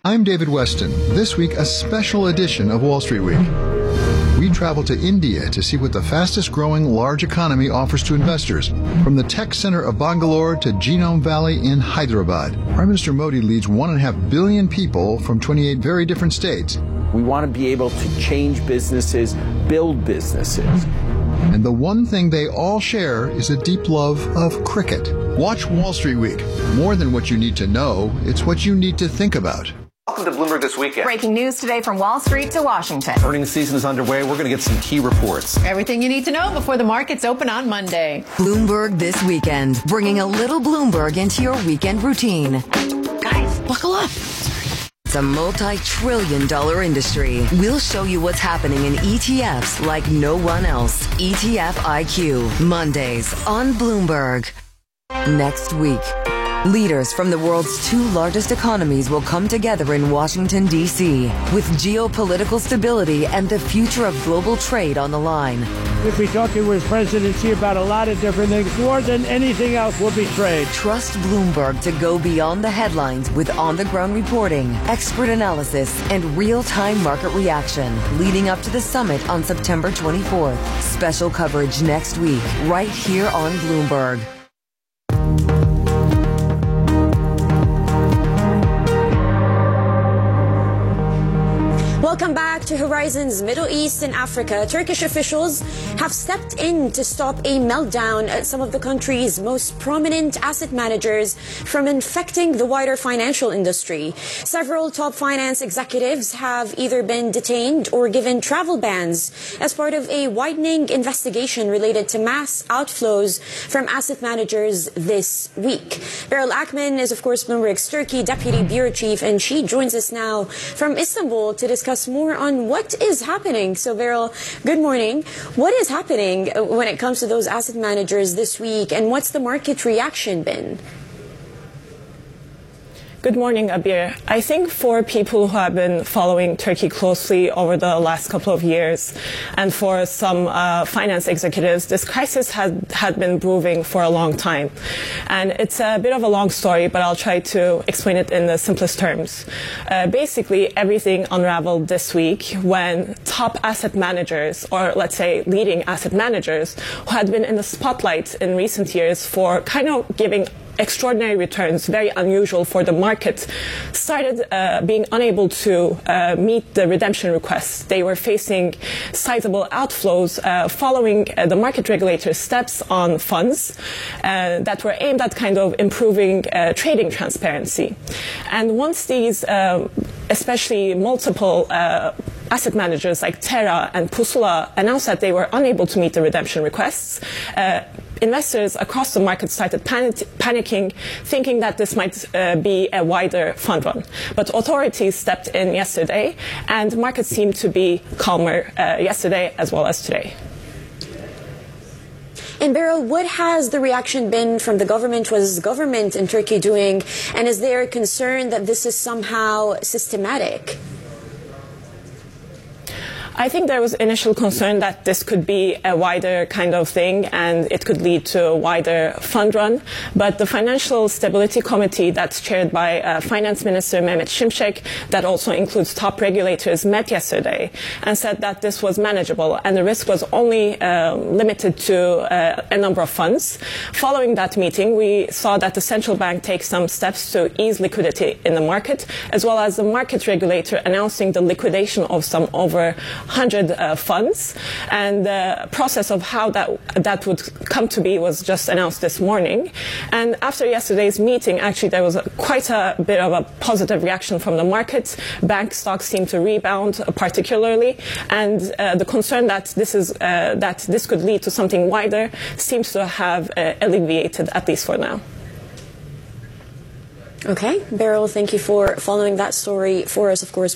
I'm David Weston. This week, a special edition of Wall Street Week. We travel to India to see what the fastest growing large economy offers to investors. From the tech center of Bangalore to Genome Valley in Hyderabad, Prime Minister Modi leads 1.5 billion people from 28 very different states. We want to be able to change businesses, build businesses. And the one thing they all share is a deep love of cricket. Watch Wall Street Week. More than what you need to know, it's what you need to think about. Welcome to Bloomberg This Weekend. Breaking news today from Wall Street to Washington. Earnings season is underway. We're going to get some key reports. Everything you need to know before the markets open on Monday. Bloomberg This Weekend, bringing a little Bloomberg into your weekend routine. Guys, buckle up. It's a multi-trillion-dollar industry. We'll show you what's happening in ETFs like no one else. ETF IQ, Mondays on Bloomberg. Next week, leaders from the world's two largest economies will come together in Washington, D.C., with geopolitical stability and the future of global trade on the line. We'll be talking with presidency about a lot of different things. More than anything else will be trade. Trust Bloomberg to go beyond the headlines with on-the-ground reporting, expert analysis, and real-time market reaction leading up to the summit on September 24th. Special coverage next week, right here on Bloomberg. Welcome back to Horizons Middle East and Africa. Turkish officials have stepped in to stop a meltdown at some of the country's most prominent asset managers from infecting the wider financial industry. Several top finance executives have either been detained or given travel bans as part of a widening investigation related to mass outflows from asset managers this week. Beryl Akman is, of course, Bloomberg's Turkey Deputy Bureau Chief, and she joins us now from Istanbul to discuss more on what is happening. So, Beryl, good morning. What is happening when it comes to those asset managers this week, and what's the market reaction been? Good morning, Abir. I think for people who have been following Turkey closely over the last couple of years, and for some finance executives, this crisis had been brewing for a long time. And it's a bit of a long story, but I'll try to explain it in the simplest terms. Basically, everything unraveled this week when top asset managers, or let's say leading asset managers, who had been in the spotlight in recent years for kind of giving extraordinary returns, very unusual for the market, started being unable to meet the redemption requests. They were facing sizable outflows following the market regulator's steps on funds that were aimed at kind of improving trading transparency. And once these, especially multiple asset managers like Terra and Pusula announced that they were unable to meet the redemption requests, investors across the market started panicking, thinking that this might be a wider fund run. But authorities stepped in yesterday, and markets seemed to be calmer yesterday as well as today. And Beryl, what has the reaction been from the government? What is the government in Turkey doing? And is there a concern that this is somehow systematic? I think there was initial concern that this could be a wider kind of thing and it could lead to a wider fund run. But the Financial Stability Committee that's chaired by Finance Minister Mehmet Şimşek, that also includes top regulators, met yesterday and said that this was manageable and the risk was only limited to a number of funds. Following that meeting, we saw that the central bank take some steps to ease liquidity in the market, as well as the market regulator announcing the liquidation of some over 100 funds, and the process of how that would come to be was just announced this morning. And after yesterday's meeting, actually there was quite a bit of a positive reaction from the market. Bank stocks seem to rebound particularly, and the concern that this could lead to something wider seems to have alleviated, at least for now. Okay, Beryl, thank you for following that story for us, of course.